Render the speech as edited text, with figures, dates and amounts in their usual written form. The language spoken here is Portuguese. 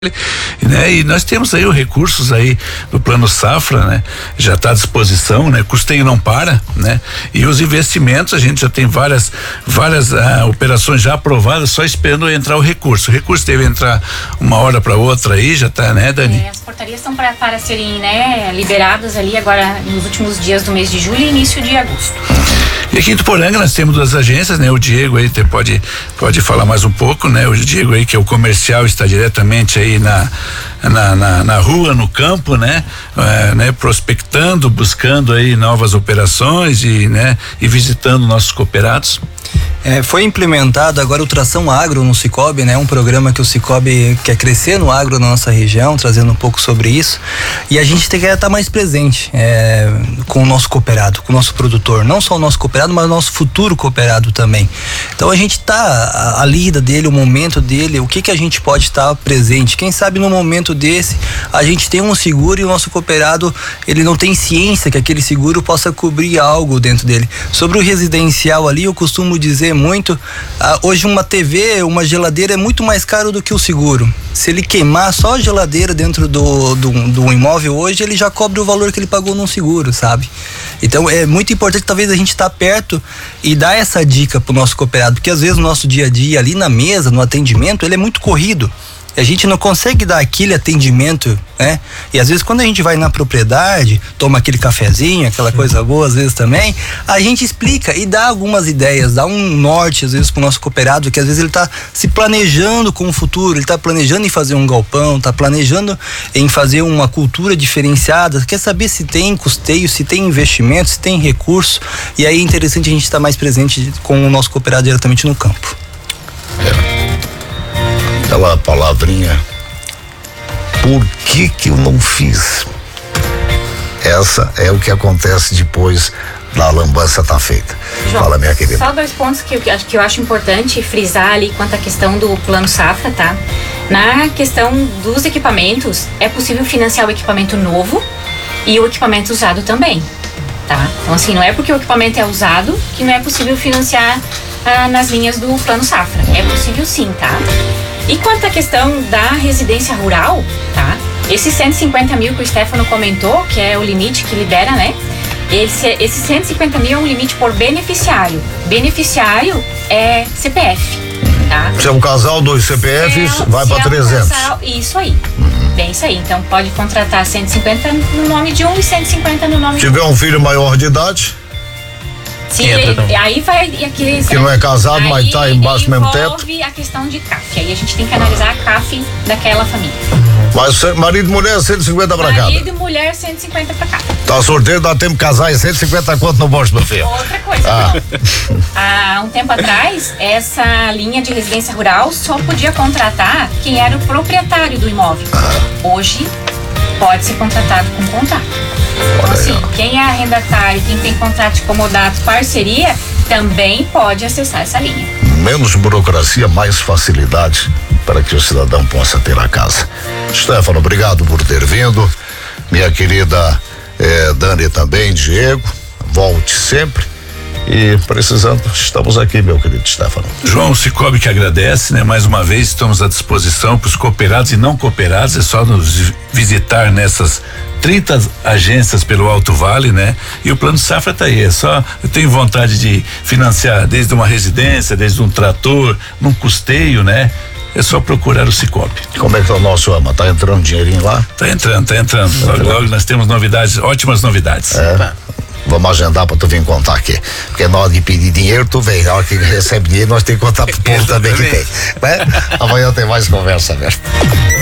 Né? E nós temos aí os recursos aí do Plano Safra, né? Já está à disposição, né? Custeio não para, né? E os investimentos, a gente já tem várias operações já aprovadas, só esperando entrar o recurso. O recurso deve entrar uma hora para outra aí, já está, né, Dani? As portarias estão para serem, né, liberadas ali agora nos últimos dias do mês de julho e início de agosto. E aqui em Tuporanga nós temos duas agências, né? O Diego aí pode falar mais um pouco, né? O Diego aí, que é o comercial, está diretamente aí na rua, no campo, né? Prospectando, buscando aí novas operações e visitando nossos cooperados. Foi implementado agora o Tração Agro no Cicobi, né? Um programa que o Cicobi quer crescer no agro na nossa região, trazendo um pouco sobre isso. E a gente quer estar mais presente com o nosso cooperado, com o nosso produtor. Não só o nosso cooperado, mas o nosso futuro cooperado também. Então a gente tá a lida dele, o momento dele, o que a gente pode estar presente. Quem sabe no momento desse a gente tem um seguro e o nosso cooperado, ele não tem ciência que aquele seguro possa cobrir algo dentro dele. Sobre o residencial ali, eu costumo dizer muito, hoje uma TV, uma geladeira é muito mais caro do que o seguro. Se ele queimar só a geladeira dentro do imóvel hoje, ele já cobre o valor que ele pagou num seguro, sabe? Então é muito importante talvez a gente estar perto e dar essa dica pro nosso cooperado, porque às vezes o nosso dia a dia ali na mesa, no atendimento, ele é muito corrido. A gente não consegue dar aquele atendimento, né? E às vezes quando a gente vai na propriedade, toma aquele cafezinho, aquela coisa boa às vezes também, a gente explica e dá algumas ideias, dá um norte às vezes pro nosso cooperado, que às vezes ele tá se planejando com o futuro, ele tá planejando em fazer um galpão, tá planejando em fazer uma cultura diferenciada, quer saber se tem custeio, se tem investimento, se tem recurso, e aí é interessante a gente estar mais presente com o nosso cooperado diretamente no campo. Aquela palavrinha, por que eu não fiz? Essa é o que acontece depois da lambança tá feita. João, fala, minha querida. Só 2 pontos que eu acho importante frisar ali quanto à questão do Plano Safra, tá? Na questão dos equipamentos, é possível financiar o equipamento novo e o equipamento usado também, tá? Então assim, não é porque o equipamento é usado que não é possível financiar nas linhas do Plano Safra. É possível sim, tá? E quanto à questão da residência rural, tá? Esses 150 mil que o Stefano comentou, que é o limite que libera, né? Esses 150 mil é um limite por beneficiário. Beneficiário é CPF, tá? Se é um casal, 2 CPFs, vai para 300. Isso aí. Bem isso aí. Então pode contratar 150 no nome de um e 150 no nome de outro. Se tiver um filho maior de idade... Sim, aí vai aqueles... Que não é casado, mas tá embaixo do mesmo teto. Envolve a questão de CAF. Aí a gente tem que analisar a CAF daquela família. Mas marido e mulher, 150 pra cada. Marido e mulher, 150 pra cada. Tá sorteio, dá tempo de casar e 150 quanto no bolso, meu filho? Outra coisa, há um tempo atrás, essa linha de residência rural só podia contratar quem era o proprietário do imóvel. Hoje, pode ser contratado com contrato. Então, assim, quem é arrendatário, quem tem contrato de comodato, parceria, também pode acessar essa linha. Menos burocracia, mais facilidade para que o cidadão possa ter a casa. Stefano, obrigado por ter vindo. Minha querida Dani também, Diego, volte sempre. E precisando, estamos aqui, meu querido Stefano. João, o Cicobi que agradece, né? Mais uma vez estamos à disposição para os cooperados e não cooperados, é só nos visitar nessas 30 agências pelo Alto Vale, né? E o Plano Safra tá aí, eu tenho vontade de financiar desde uma residência, desde um trator, num custeio, né? É só procurar o Cicobi. Como é que tá o nosso ama? Tá entrando dinheirinho lá? Tá entrando. Logo nós temos novidades, ótimas novidades. Vamos agendar pra tu vir contar aqui. Porque na hora de pedir dinheiro, tu vem. Na hora que recebe dinheiro, nós temos que contar pro povo também que tem. Né? Amanhã tem mais conversa, velho.